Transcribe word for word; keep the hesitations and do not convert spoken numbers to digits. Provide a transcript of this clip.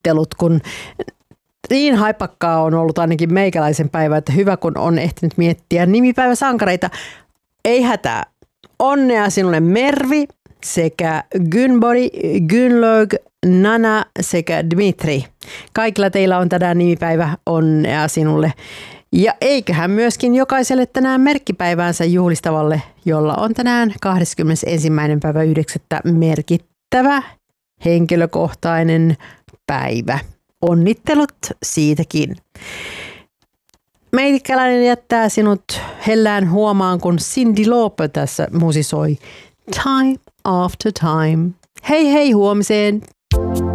onnittelut, kun niin haipakkaa on ollut ainakin meikäläisen päivä, että hyvä kun on ehtinyt miettiä nimipäiväsankareita. Ei hätää. Onnea sinulle Mervi sekä Günbori, Günlög, Nana sekä Dmitri. Kaikilla teillä on tänään nimipäivä. Onnea sinulle. Ja eiköhän myöskin jokaiselle tänään merkkipäiväänsä juhlistavalle, jolla on tänään kahdeskymmenesensimmäinen päivä yhdeksättä merkittävä henkilökohtainen päivä. Onnittelut siitäkin. Meikäläinen jättää sinut hellään huomaan, kun Cyndi Lauper tässä musisoi Time After Time. Hei hei huomiseen!